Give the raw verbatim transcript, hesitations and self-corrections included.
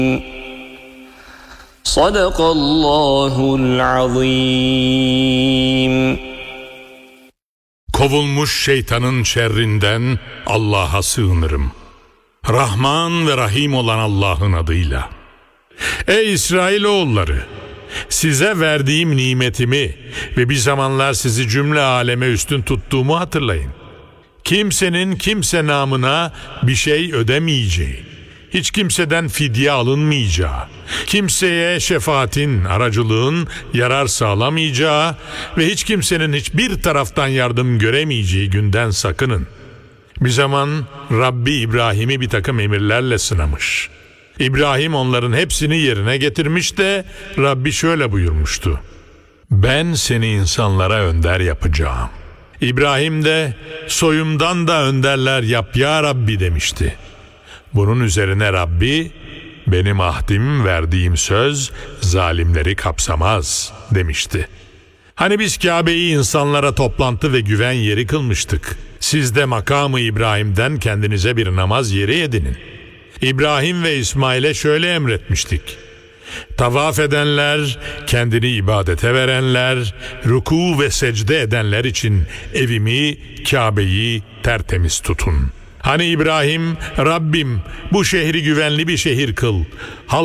Sadakallahul azim. Kovulmuş şeytanın şerrinden Allah'a sığınırım. Rahman ve Rahim olan Allah'ın adıyla. Ey İsrailoğulları! Size verdiğim nimetimi ve bir zamanlar sizi cümle aleme üstün tuttuğumu hatırlayın. Kimsenin kimse namına bir şey ödemeyeceği, hiç kimseden fidye alınmayacağı, kimseye şefaatin, aracılığın yarar sağlamayacağı ve hiç kimsenin hiçbir taraftan yardım göremeyeceği günden sakının. Bir zaman Rabbi İbrahim'i bir takım emirlerle sınamış. İbrahim onların hepsini yerine getirmiş de Rabbi şöyle buyurmuştu: ben seni insanlara önder yapacağım. İbrahim de soyumdan da önderler yap ya Rabbi demişti. Bunun üzerine Rabbi, benim ahdim, verdiğim söz zalimleri kapsamaz demişti. Hani biz Kabe'yi insanlara toplantı ve güven yeri kılmıştık. Siz de makamı İbrahim'den kendinize bir namaz yeri edinin. İbrahim ve İsmail'e şöyle emretmiştik: tavaf edenler, kendini ibadete verenler, ruku ve secde edenler için evimi, Kabe'yi tertemiz tutun. Hani İbrahim, Rabbim bu şehri güvenli bir şehir kıl,